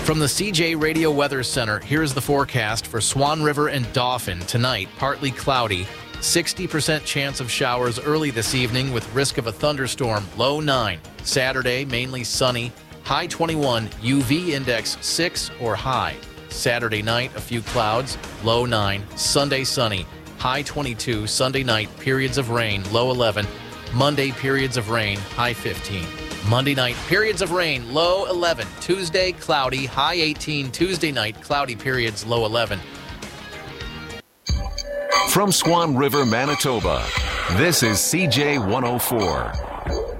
From the CJ Radio Weather Center, here's the forecast for Swan River and Dauphin. Tonight, partly cloudy, 60% chance of showers early this evening with risk of a thunderstorm, low 9. Saturday, mainly sunny, high 21, UV index 6 or high. Saturday night, a few clouds, low 9. Sunday, sunny, high 22. Sunday night, periods of rain, low 11. Monday, periods of rain, high 15. Monday night, periods of rain, low 11. Tuesday, cloudy, high 18. Tuesday night, cloudy periods, low 11. From Swan River, Manitoba, this is CJ 104.